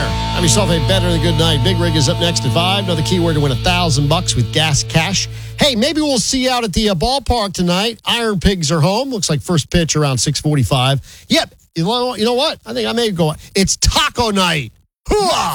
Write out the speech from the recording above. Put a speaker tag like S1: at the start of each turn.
S1: there. Have yourself a better than good night. Big Rig is up next at 5. Another keyword to win $1,000 with gas cash. Hey, maybe we'll see you out at the ballpark tonight. Iron Pigs are home. Looks like first pitch around 6:45. Yep. You know what? I think I may go. It's taco night. Hooah!